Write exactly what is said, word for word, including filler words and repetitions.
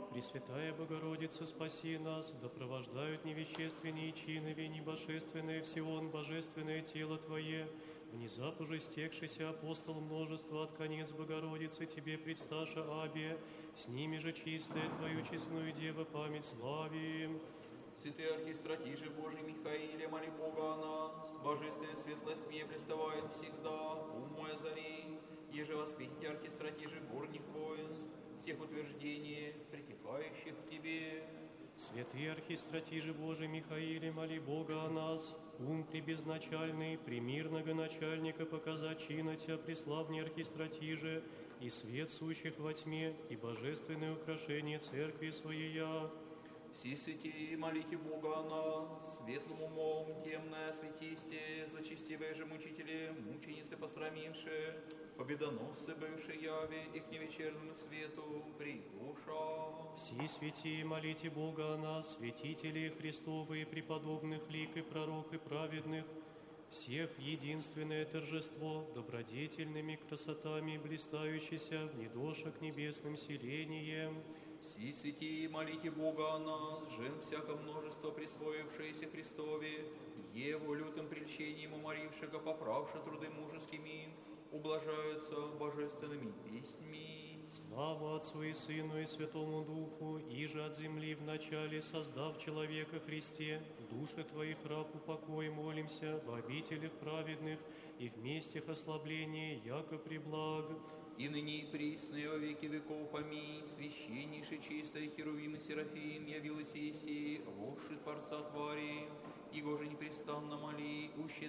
Пресвятая Богородица, спаси нас, да провождают невещественные чины, небожественное всего божественное тело Твое, внезапно же стекшийся апостол множества от конец Богородицы Тебе предсташа Абе, с ними же чистая Твою честную Деву память славим. Святый архистратиже Божий Михаиле, моли Бога о нас, божественной светлость мне блиставает всегда, ум мой озари, еже воспитите архистратиже горних воинств, всех утверждений, притекающих к Тебе. Святый архистратиже Божий Михаиле, моли Бога о нас, ум прибезначальный, примирного начальника показать чина Тя, преславней архистратиже, и свет сущих во тьме, и божественное украшение церкви Своей. Си святей, молите Бога о нас, светлым умом, темное осветисте, злочестивые же мучители, мученицы пострамившие, победоносцы бывшие яви и к невечерному свету пригуша. Все святые, молите Бога о нас, святители Христовы, преподобных лик и пророк и праведных, всех в единственное торжество, добродетельными красотами блистающийся в недошек небесным селением. Си святии, молите Бога о нас, жен всяко множество присвоившееся Христове, Еву лютым прельщением уморившего, поправши труды мужескими, ублажаются божественными песнями. Слава Отцу и Сыну и Святому Духу, иже от земли вначале создав человека Христе, души Твоих раб упокой молимся, в обителях праведных и в местях ослабления, яко преблаг. И ныне и присно, и во веки веков, аминь. Священнейший, чистый Херувим и Серафим, явилась Еси, воши Творца твари, Его же непрестанно моли, уще